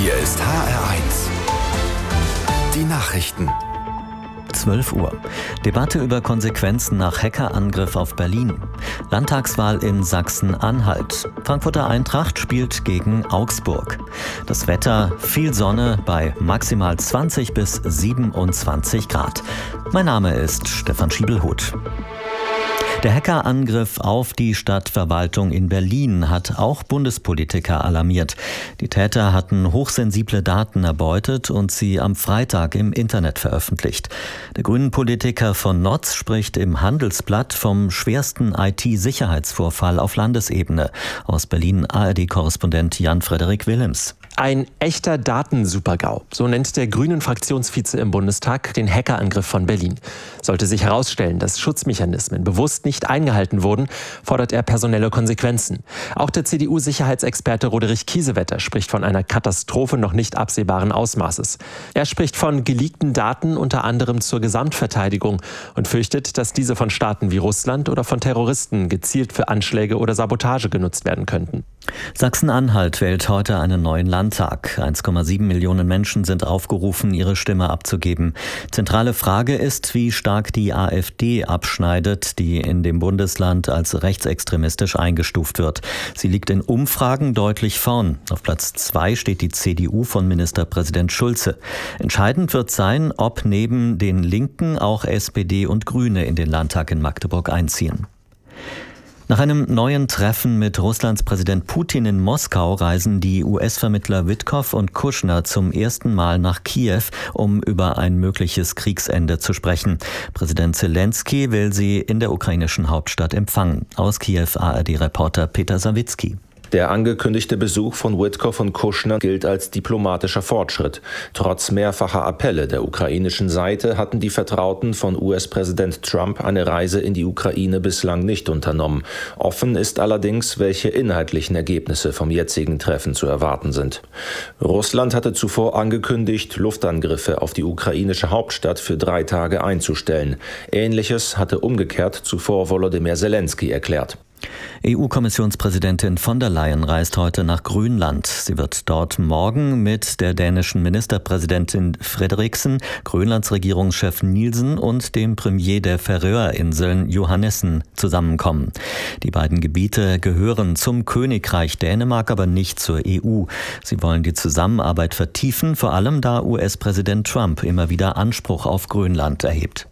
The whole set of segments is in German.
Hier ist HR1. Die Nachrichten. 12 Uhr. Debatte über Konsequenzen nach Hackerangriff auf Berlin. Landtagswahl in Sachsen-Anhalt. Frankfurter Eintracht spielt gegen Augsburg. Das Wetter, viel Sonne bei maximal 20 bis 27 Grad. Mein Name ist Stefan Schiebelhuth. Der Hackerangriff auf die Stadtverwaltung in Berlin hat auch Bundespolitiker alarmiert. Die Täter hatten hochsensible Daten erbeutet und sie am Freitag im Internet veröffentlicht. Der Grünen-Politiker von Notz spricht im Handelsblatt vom schwersten IT-Sicherheitsvorfall auf Landesebene. Aus Berlin ARD-Korrespondent Jan-Frederik Willems. Ein echter Datensupergau, so nennt der Grünen-Fraktionsvize im Bundestag den Hackerangriff von Berlin. Sollte sich herausstellen, dass Schutzmechanismen bewusst nicht eingehalten wurden, fordert er personelle Konsequenzen. Auch der CDU-Sicherheitsexperte Roderich Kiesewetter spricht von einer Katastrophe noch nicht absehbaren Ausmaßes. Er spricht von geleakten Daten unter anderem zur Gesamtverteidigung und fürchtet, dass diese von Staaten wie Russland oder von Terroristen gezielt für Anschläge oder Sabotage genutzt werden könnten. Sachsen-Anhalt wählt heute einen neuen Landtag. 1,7 Millionen Menschen sind aufgerufen, ihre Stimme abzugeben. Zentrale Frage ist, wie stark die AfD abschneidet, die in dem Bundesland als rechtsextremistisch eingestuft wird. Sie liegt in Umfragen deutlich vorn. Auf Platz 2 steht die CDU von Ministerpräsident Schulze. Entscheidend wird sein, ob neben den Linken auch SPD und Grüne in den Landtag in Magdeburg einziehen. Nach einem neuen Treffen mit Russlands Präsident Putin in Moskau reisen die US-Vermittler Witkow und Kushner zum ersten Mal nach Kiew, um über ein mögliches Kriegsende zu sprechen. Präsident Zelensky will sie in der ukrainischen Hauptstadt empfangen. Aus Kiew ARD-Reporter Peter Sawicki. Der angekündigte Besuch von Witkow und Kushner gilt als diplomatischer Fortschritt. Trotz mehrfacher Appelle der ukrainischen Seite hatten die Vertrauten von US-Präsident Trump eine Reise in die Ukraine bislang nicht unternommen. Offen ist allerdings, welche inhaltlichen Ergebnisse vom jetzigen Treffen zu erwarten sind. Russland hatte zuvor angekündigt, Luftangriffe auf die ukrainische Hauptstadt für 3 Tage einzustellen. Ähnliches hatte umgekehrt zuvor Volodymyr Zelensky erklärt. EU-Kommissionspräsidentin von der Leyen reist heute nach Grönland. Sie wird dort morgen mit der dänischen Ministerpräsidentin Frederiksen, Grönlands Regierungschef Nielsen und dem Premier der Färöerinseln Johannessen zusammenkommen. Die beiden Gebiete gehören zum Königreich Dänemark, aber nicht zur EU. Sie wollen die Zusammenarbeit vertiefen, vor allem da US-Präsident Trump immer wieder Anspruch auf Grönland erhebt.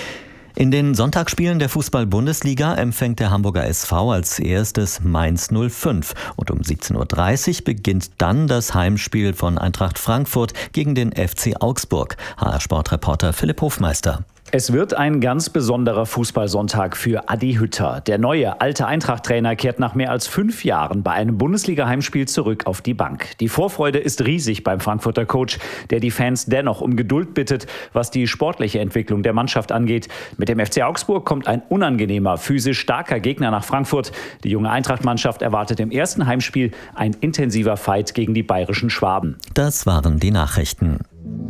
In den Sonntagsspielen der Fußball-Bundesliga empfängt der Hamburger SV als erstes Mainz 05. Und um 17.30 Uhr beginnt dann das Heimspiel von Eintracht Frankfurt gegen den FC Augsburg. HR-Sportreporter Philipp Hofmeister. Es wird ein ganz besonderer Fußballsonntag für Adi Hütter. Der neue, alte Eintracht-Trainer kehrt nach mehr als 5 Jahren bei einem Bundesliga-Heimspiel zurück auf die Bank. Die Vorfreude ist riesig beim Frankfurter Coach, der die Fans dennoch um Geduld bittet, was die sportliche Entwicklung der Mannschaft angeht. Mit dem FC Augsburg kommt ein unangenehmer, physisch starker Gegner nach Frankfurt. Die junge Eintracht-Mannschaft erwartet im ersten Heimspiel ein intensiver Fight gegen die bayerischen Schwaben. Das waren die Nachrichten.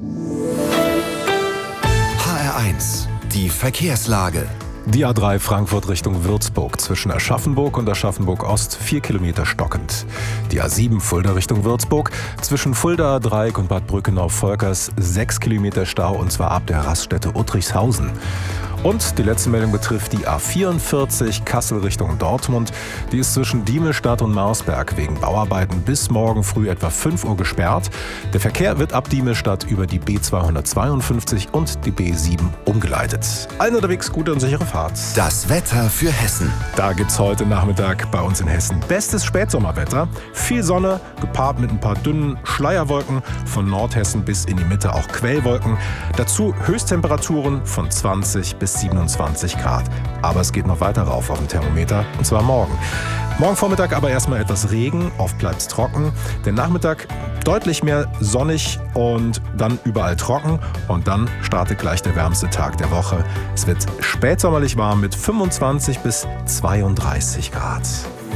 HR1, die Verkehrslage. Die A3 Frankfurt Richtung Würzburg zwischen Aschaffenburg und Aschaffenburg Ost 4 Kilometer stockend. Die A7 Fulda Richtung Würzburg zwischen Fuldaer Dreieck und Bad Brückenau-Volkers 6 Kilometer Stau und zwar ab der Raststätte Uttrichshausen. Und die letzte Meldung betrifft die A44 Kassel Richtung Dortmund. Die ist zwischen Diemelstadt und Marsberg wegen Bauarbeiten bis morgen früh etwa 5 Uhr gesperrt. Der Verkehr wird ab Diemelstadt über die B252 und die B7 umgeleitet. Allen unterwegs gute und sichere Fahrt. Das Wetter für Hessen. Da gibt's heute Nachmittag bei uns in Hessen bestes Spätsommerwetter. Viel Sonne, gepaart mit ein paar dünnen Schleierwolken. Von Nordhessen bis in die Mitte auch Quellwolken. Dazu Höchsttemperaturen von 20 bis 27 Grad. Aber es geht noch weiter rauf auf dem Thermometer, und zwar morgen. Morgen Vormittag aber erstmal etwas Regen, oft bleibt's trocken. Der Nachmittag deutlich mehr sonnig und dann überall trocken. Und dann startet gleich der wärmste Tag der Woche. Es wird spätsommerlich warm mit 25 bis 32 Grad.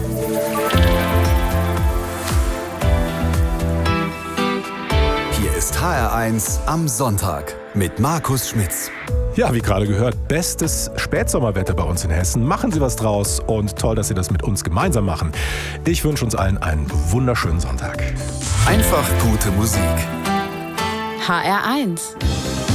Hier ist HR1 am Sonntag mit Markus Schmitz. Ja, wie gerade gehört, bestes Spätsommerwetter bei uns in Hessen. Machen Sie was draus und toll, dass Sie das mit uns gemeinsam machen. Ich wünsche uns allen einen wunderschönen Sonntag. Einfach gute Musik. HR1